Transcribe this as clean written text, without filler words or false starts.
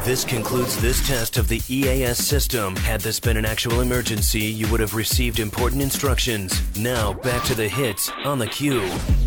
This concludes this test of the EAS system. Had this been an actual emergency, you would have received important instructions. Now, back to the hits on the cue.